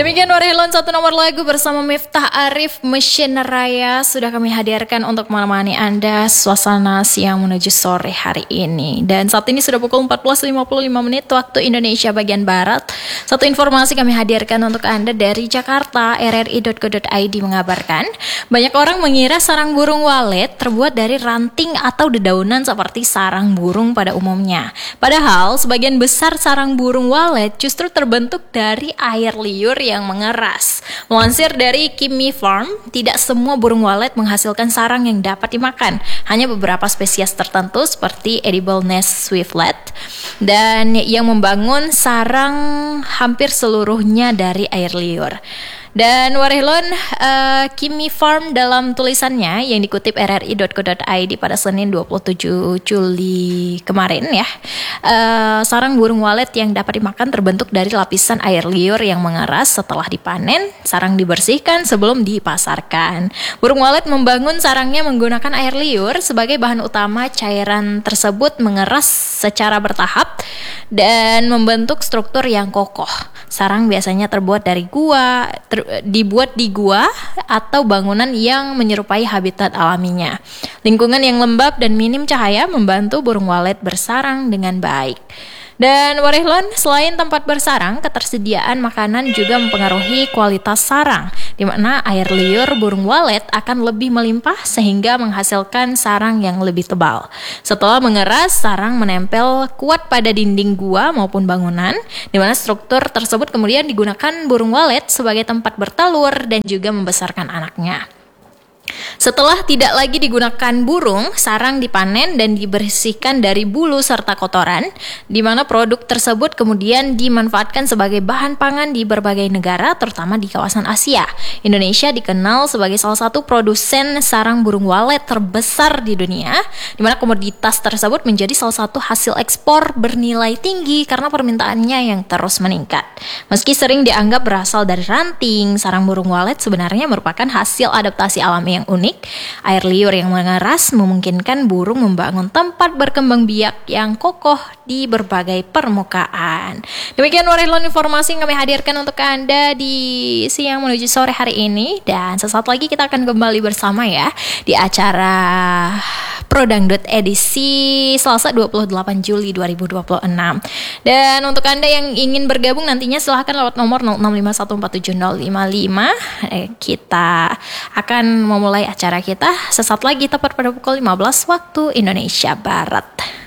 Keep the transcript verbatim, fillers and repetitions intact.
Demikian Warhilon satu nomor lagu bersama Miftah Arif Mesin Raya sudah kami hadirkan untuk menemani Anda suasana siang menuju sore hari ini. Dan saat ini sudah pukul empat belas lima puluh lima menit waktu Indonesia bagian Barat. Satu informasi kami hadirkan untuk Anda dari Jakarta. R R I dot co dot I D mengabarkan banyak orang mengira sarang burung walet terbuat dari ranting atau dedaunan seperti sarang burung pada umumnya. Padahal sebagian besar sarang burung walet justru terbentuk dari air liur yang mengeras. Melansir dari Kimmy Farm, tidak semua burung walet menghasilkan sarang yang dapat dimakan. Hanya beberapa spesies tertentu seperti edible nest swiftlet dan yang membangun sarang hampir seluruhnya dari air liur. Dan Warhilon, uh, Kimmy Farm dalam tulisannya yang dikutip R R I dot co dot I D pada Senin dua puluh tujuh Juli kemarin ya, uh, sarang burung walet yang dapat dimakan terbentuk dari lapisan air liur yang mengeras. Setelah dipanen, sarang dibersihkan sebelum dipasarkan. Burung walet membangun sarangnya menggunakan air liur sebagai bahan utama. Cairan tersebut mengeras secara bertahap dan membentuk struktur yang kokoh. Sarang biasanya terbuat dari gua, ter, dibuat di gua atau bangunan yang menyerupai habitat alaminya. Lingkungan yang lembab dan minim cahaya membantu burung walet bersarang dengan baik. Dan Warhilon, selain tempat bersarang, ketersediaan makanan juga mempengaruhi kualitas sarang, di mana air liur burung walet akan lebih melimpah sehingga menghasilkan sarang yang lebih tebal. Setelah mengeras, sarang menempel kuat pada dinding gua maupun bangunan, di mana struktur tersebut kemudian digunakan burung walet sebagai tempat bertelur dan juga membesarkan anaknya. Setelah tidak lagi digunakan burung, sarang dipanen dan dibersihkan dari bulu serta kotoran, di mana produk tersebut kemudian dimanfaatkan sebagai bahan pangan di berbagai negara, terutama di kawasan Asia. Indonesia dikenal sebagai salah satu produsen sarang burung walet terbesar di dunia, di mana komoditas tersebut menjadi salah satu hasil ekspor bernilai tinggi karena permintaannya yang terus meningkat. Meski sering dianggap berasal dari ranting, sarang burung walet sebenarnya merupakan hasil adaptasi alami yang unik. Air liur yang mengeras memungkinkan burung membangun tempat berkembang biak yang kokoh di berbagai permukaan. Demikian Warhilon informasi yang kami hadirkan untuk Anda di siang menuju sore hari ini. Dan sesaat lagi kita akan kembali bersama ya di acara Prodangdut edisi Selasa dua puluh delapan Juli dua ribu dua puluh enam. Dan untuk Anda yang ingin bergabung nantinya silahkan lewat nomor nol enam lima satu empat tujuh nol lima lima. Eh, kita akan memulai acara kita sesaat lagi tepat pada pukul lima belas waktu Indonesia Barat.